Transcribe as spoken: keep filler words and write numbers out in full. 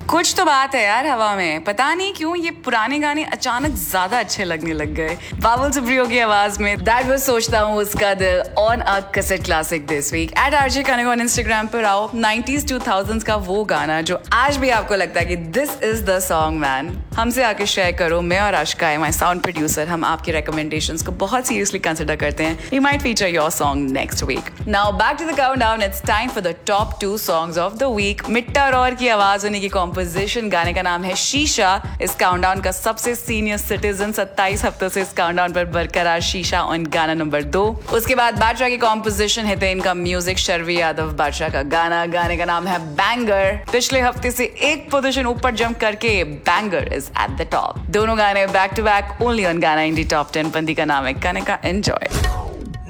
कुछ तो बात है यार हवा में, पता नहीं क्यों ये पुराने गाने अचानक ज्यादा अच्छे लगने लग गए। बाबुल सुप्रियो की आवाज में दैट वाज सोचता हूँ उसका दिल on a cassette classic this week eight RJ Kanak on Instagram पर आओ। नाइंटीज़ टू थाउज़ेंड्स का वो गाना जो आज भी आपको लगता है कि this is the song man, हमसे आके शेयर करो। मैं और आशिका माय साउंड प्रोड्यूसर, हम आपकी रिकमेंडेशंस को बहुत सीरियसली कंसिडर करते हैं। We might feature your song next week. Now back to the countdown, it's time for the top to songs of the week. मिट्टा और की आवाज होने की कॉम्पोजिशन, गाने का नाम है शीशा। इस काउंटडाउन का सबसे सीनियर सिटीजन सत्ताईस हफ्तों से इस काउंटडाउन पर बरकरार शीशा ऑन गाना नंबर दो। उसके बाद बादशाह की कॉम्पोजिशन है, इनका म्यूजिक शर्वी यादव बादशाह का गाना, गाने का नाम है बैंगर। पिछले हफ्ते से एक पोजीशन ऊपर जंप करके banger is at the top. दोनों गाने back to back only on गाना इंडी टॉप टेन। बंदी का नाम है गाने का, एंजॉय।